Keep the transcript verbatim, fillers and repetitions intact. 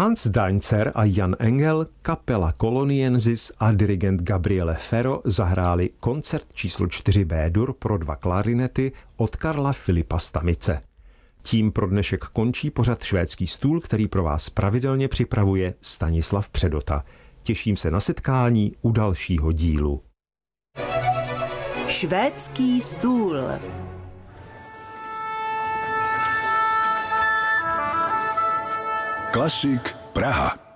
Hans Dainzer a Jan Engel, kapela Coloniensis a dirigent Gabriele Ferro zahráli koncert číslo čtyři B-dur pro dva klarinety od Karla Filipa Stamice. Tím pro dnešek končí pořad Švédský stůl, který pro vás pravidelně připravuje Stanislav Předota. Těším se na setkání u dalšího dílu. Švédský stůl. Klasik Praha.